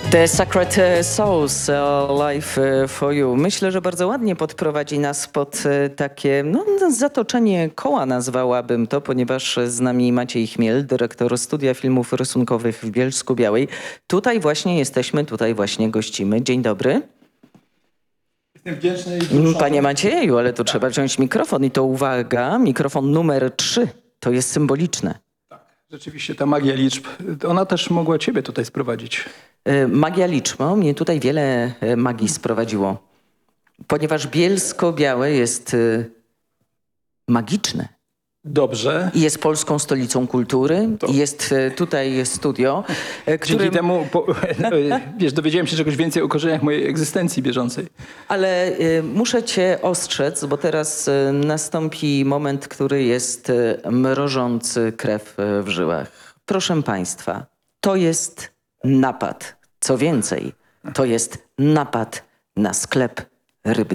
The Sacred Souls Life for You. Myślę, że bardzo ładnie podprowadzi nas pod takie zatoczenie koła, nazwałabym to, ponieważ z nami Maciej Chmiel, dyrektor Studia Filmów Rysunkowych w Bielsku-Białej. Tutaj właśnie jesteśmy, tutaj właśnie gościmy. Dzień dobry. Jestem wdzięczny i wzruszony. Panie Macieju, ale tu trzeba wziąć mikrofon i to uwaga, mikrofon numer 3. To jest symboliczne. Tak, rzeczywiście ta magia liczb, ona też mogła ciebie tutaj sprowadzić. Magia liczb. Mnie tutaj wiele magii sprowadziło, ponieważ Bielsko-Białe jest magiczne. Dobrze. I jest polską stolicą kultury. To- I jest tutaj studio, Dzięki którym... temu, wiesz, dowiedziałem się czegoś więcej o korzeniach mojej egzystencji bieżącej. Ale muszę cię ostrzec, bo teraz nastąpi moment, który jest mrożący krew w żyłach. Proszę państwa, to jest napad. Co więcej, to jest napad na sklep rybny.